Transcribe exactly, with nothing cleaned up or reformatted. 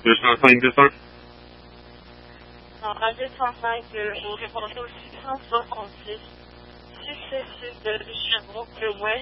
deux cent cinq deux cents. Alors, à deux cent cinq, euh, je vous répondrai au six cent soixante-six, successif de Sherbrooke, le Ouest.